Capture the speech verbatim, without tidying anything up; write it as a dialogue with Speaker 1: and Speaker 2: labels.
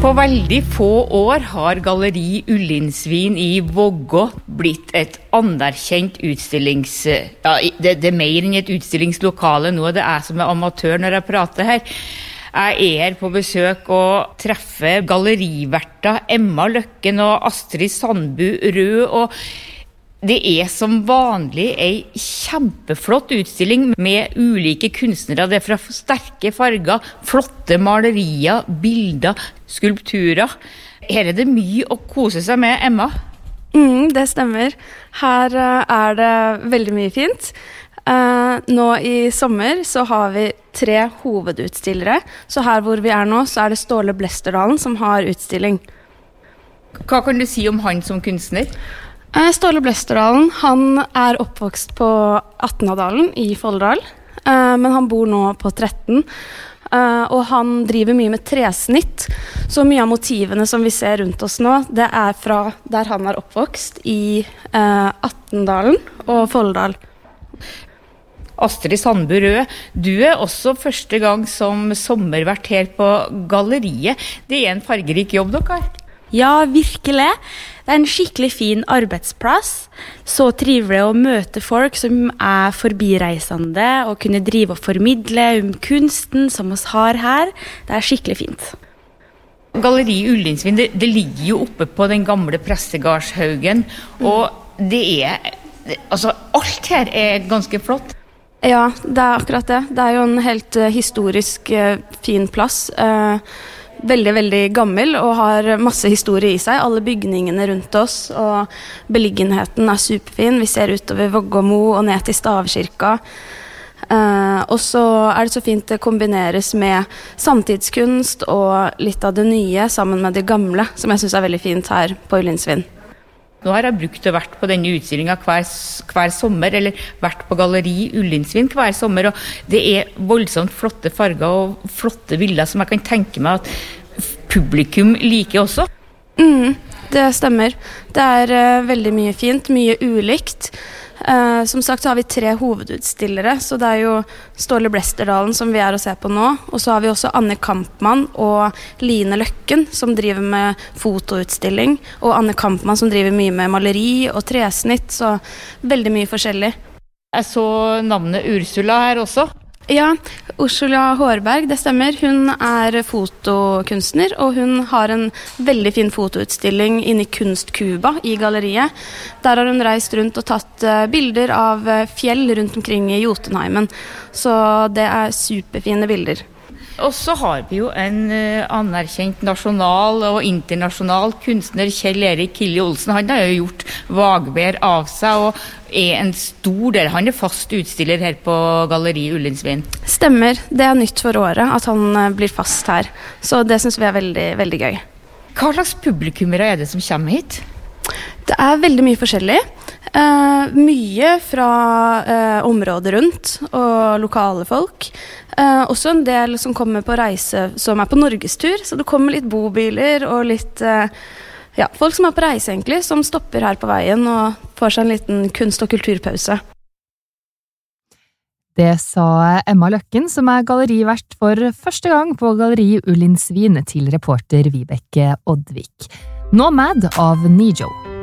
Speaker 1: På veldig få år har Galleri Ullinsvin i Vågå blitt et anerkjent utstillings... Ja, det, det er mer enn et utstillingslokale nå, det er som en amatør når jeg prater her. Jeg er her på besøk og treffer galleriverter Emma Løkken og Astrid Sandbu Rød, og det er som vanlig en kjempeflott utstilling med ulike kunstnere. Det er fra sterke farger, flotte malerier, bilder, skulpturer. Her er det mye å kose seg med, Emma.
Speaker 2: Mm, det stemmer. Her uh, er det veldig mye fint. Uh, nå i sommer så har vi tre hovedutstillere. Så her hvor vi er nå, så er det Ståle Blesterdalen som har utstilling.
Speaker 1: Hva kan du si om han som kunstner?
Speaker 2: Ståle Blesterdalen, han er oppvokst på Atnadalen i Folldal, men han bor nå på tretten, og han driver mye med tresnitt, så mye av motivene som vi ser rundt oss nå, det er fra der han er oppvokst i Atnadalen og Folldal.
Speaker 1: Astrid Sandbu Rød, du er også første gang som sommervert her på galleriet. Det er en fargerik jobb dere har.
Speaker 3: Ja, virkelig. Det er en skikkelig fin arbeidsplass. Så trivelig å møte folk som er forbireisende og kunne drive og formidle om kunsten som oss har her. Det er skikkelig fint.
Speaker 1: Galleri Ullinsvin, det, det ligger jo oppe på den gamle Prestegarshaugen, og det er, altså alt her er ganske flott.
Speaker 2: Ja, det er akkurat det. Det er jo en helt uh, historisk uh, fin plass. Uh, Veldig, veldig gammel og har masse historie i seg. Alle bygningene rundt oss og beliggenheten er superfin. Vi ser utover Vågåmo og ned til Stavkirka. Uh, og så er det så fint det kombineres med samtidskunst og litt av det nye sammen med det gamle, som jeg synes er veldig fint her på Ullinsvin.
Speaker 1: Nå har jeg brukt og vært på denne utstillingen hver, hver sommer, eller vært på Galleri Ullinsvin hver sommer, og det er voldsomt flotte farger og flotte bilder som jeg kan tenke meg at publikum liker også.
Speaker 2: Mm, det stemmer. Det er uh, veldig mye fint, mye ulikt. Uh, som sagt så har vi tre hovedutstillere, så det er jo Ståle Blesterdalen som vi er å se på nå, og så har vi også Anne Kampmann og Line Løkken som driver med fotoutstilling, og Anne Kampmann som driver mye med maleri og tresnitt, så veldig mye forskjellig.
Speaker 1: Jeg så navnet Ursula her også.
Speaker 2: Ja, Ursula Hårberg, det stemmer. Hun er fotokunstner, og hun har en veldig fin fotoutstilling inne i Kunstkuba i galleriet. Der har hun reist rundt og tatt bilder av fjell rundt omkring i Jotunheimen. Så det er superfine bilder.
Speaker 1: Og så har vi jo en anerkjent nasjonal og internasjonal kunstner, Kjell Erik Killi Olsen. Han har jo gjort Vagbær av seg og er en stor del. Han er fast utstiller her på Galleri Ullinsvin.
Speaker 2: Stemmer. Det er nytt for året at han blir fast her. Så det synes vi er veldig, veldig gøy.
Speaker 1: Hva slags publikummere er det som kommer hit?
Speaker 2: Det er veldig mye forskjellig. Uh, mye fra uh, området rundt og lokale folk. Uh, også en del som kommer på reise som er på norgestur, så det kommer litt bobiler og litt uh, ja, folk som er på reise egentlig, som stopper her på veien og får seg en liten kunst- og kulturpause.
Speaker 4: Det sa Emma Løkken, som er gallerivert for første gang på Galleri Ullinsvin, til reporter Vibeke Oddvik. Nå Mad av Nijo.